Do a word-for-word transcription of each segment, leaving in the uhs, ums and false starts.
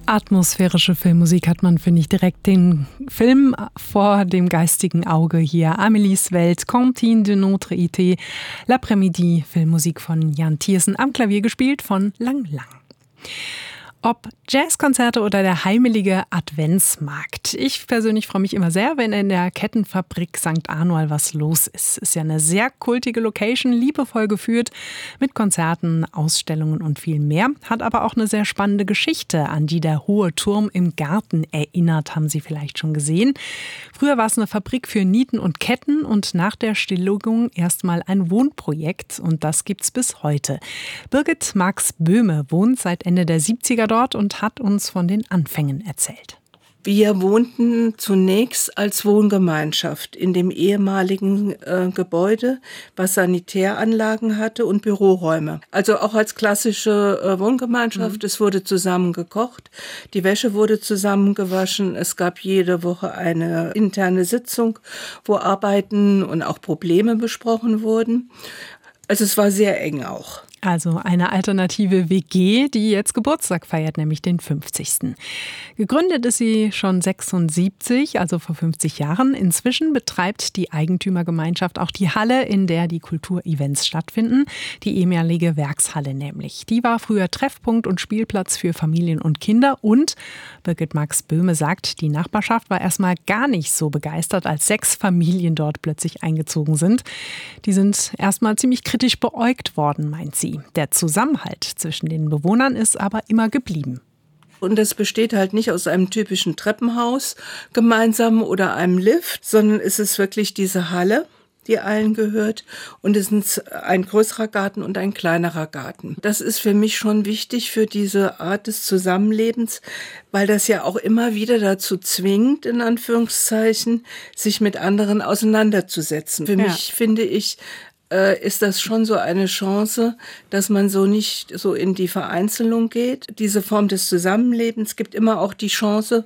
Atmosphärische Filmmusik hat man, finde ich, direkt den Film vor dem geistigen Auge hier. Amélies Welt, Cantine de Notre Ité, L'après-midi, Filmmusik von Jan Tiersen, am Klavier gespielt von Lang Lang. Ob Jazzkonzerte oder der heimelige Adventsmarkt. Ich persönlich freue mich immer sehr, wenn in der Kettenfabrik Sankt Anual was los ist. Ist ja eine sehr kultige Location, liebevoll geführt, mit Konzerten, Ausstellungen und viel mehr. Hat aber auch eine sehr spannende Geschichte, an die der hohe Turm im Garten erinnert, haben Sie vielleicht schon gesehen. Früher war es eine Fabrik für Nieten und Ketten und nach der Stilllegung erstmal ein Wohnprojekt. Und das gibt's bis heute. Birgit Marx-Böhme wohnt seit Ende der siebziger dort und hat uns von den Anfängen erzählt. Wir wohnten zunächst als Wohngemeinschaft in dem ehemaligen äh, Gebäude, was Sanitäranlagen hatte und Büroräume. Also auch als klassische äh, Wohngemeinschaft. Mhm. Es wurde zusammen gekocht, die Wäsche wurde zusammen gewaschen. Es gab jede Woche eine interne Sitzung, wo Arbeiten und auch Probleme besprochen wurden. Also es war sehr eng auch. Also eine alternative W G, die jetzt Geburtstag feiert, nämlich den fünfzigsten Gegründet ist sie schon sechsundsiebzig, also vor fünfzig Jahren. Inzwischen betreibt die Eigentümergemeinschaft auch die Halle, in der die Kulturevents stattfinden. Die ehemalige Werkshalle nämlich. Die war früher Treffpunkt und Spielplatz für Familien und Kinder. Und Birgit Marx-Böhme sagt, die Nachbarschaft war erstmal gar nicht so begeistert, als sechs Familien dort plötzlich eingezogen sind. Die sind erstmal ziemlich kritisch beäugt worden, meint sie. Der Zusammenhalt zwischen den Bewohnern ist aber immer geblieben. Und das besteht halt nicht aus einem typischen Treppenhaus gemeinsam oder einem Lift, sondern es ist wirklich diese Halle, die allen gehört. Und es sind ein größerer Garten und ein kleinerer Garten. Das ist für mich schon wichtig für diese Art des Zusammenlebens, weil das ja auch immer wieder dazu zwingt, in Anführungszeichen, sich mit anderen auseinanderzusetzen. Für ja. mich, finde ich, ist das schon so eine Chance, dass man so nicht so in die Vereinzelung geht. Diese Form des Zusammenlebens gibt immer auch die Chance,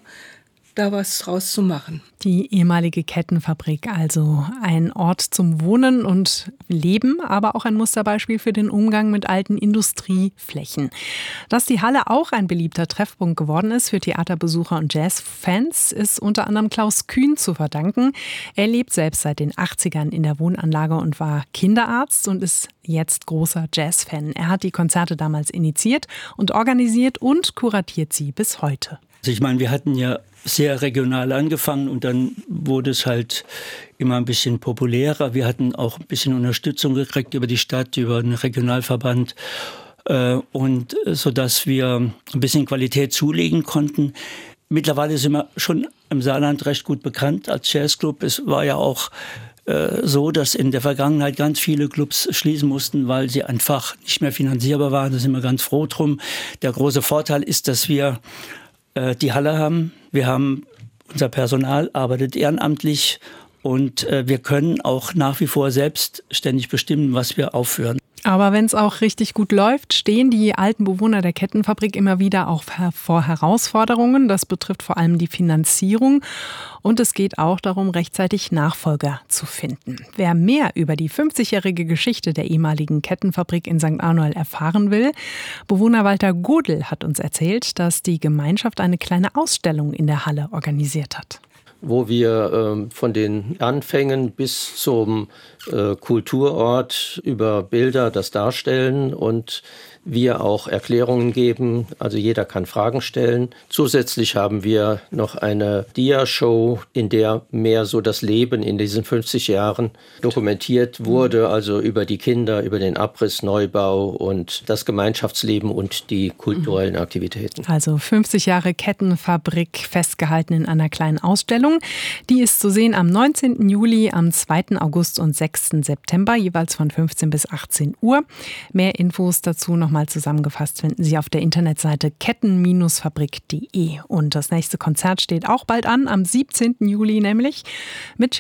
da was draus zu machen. Die ehemalige Kettenfabrik, also ein Ort zum Wohnen und Leben, aber auch ein Musterbeispiel für den Umgang mit alten Industrieflächen. Dass die Halle auch ein beliebter Treffpunkt geworden ist für Theaterbesucher und Jazzfans, ist unter anderem Klaus Kühn zu verdanken. Er lebt selbst seit den achtzigern in der Wohnanlage und war Kinderarzt und ist jetzt großer Jazzfan. Er hat die Konzerte damals initiiert und organisiert und kuratiert sie bis heute. Also ich meine, wir hatten ja sehr regional angefangen und dann wurde es halt immer ein bisschen populärer. Wir hatten auch ein bisschen Unterstützung gekriegt über die Stadt, über den Regionalverband äh, und so dass wir ein bisschen Qualität zulegen konnten. Mittlerweile sind wir schon im Saarland recht gut bekannt als Jazzclub. Es war ja auch äh, so, dass in der Vergangenheit ganz viele Clubs schließen mussten, weil sie einfach nicht mehr finanzierbar waren. Da sind wir ganz froh drum. Der große Vorteil ist, dass wir die Halle haben. Wir haben unser Personal, arbeitet ehrenamtlich und äh, wir können auch nach wie vor selbstständig bestimmen, was wir aufführen. Aber wenn es auch richtig gut läuft, stehen die alten Bewohner der Kettenfabrik immer wieder auch vor Herausforderungen. Das betrifft vor allem die Finanzierung. Und es geht auch darum, rechtzeitig Nachfolger zu finden. Wer mehr über die fünfzigjährige Geschichte der ehemaligen Kettenfabrik in Sankt Anual erfahren will, Bewohner Walter Godel hat uns erzählt, dass die Gemeinschaft eine kleine Ausstellung in der Halle organisiert hat. Wo wir äh, von den Anfängen bis zum äh, Kulturort über Bilder das darstellen und wir auch Erklärungen geben. Also jeder kann Fragen stellen. Zusätzlich haben wir noch eine Dia-Show, in der mehr so das Leben in diesen fünfzig Jahren dokumentiert wurde. Also über die Kinder, über den Abriss, Neubau und das Gemeinschaftsleben und die kulturellen Aktivitäten. Also fünfzig Jahre Kettenfabrik, festgehalten in einer kleinen Ausstellung. Die ist zu sehen am neunzehnten Juli, am zweiten August und sechsten September, jeweils von fünfzehn bis achtzehn Uhr. Mehr Infos dazu nochmal zusammengefasst finden Sie auf der Internetseite ketten Bindestrich fabrik punkt de. Und das nächste Konzert steht auch bald an, am siebzehnten Juli nämlich, mit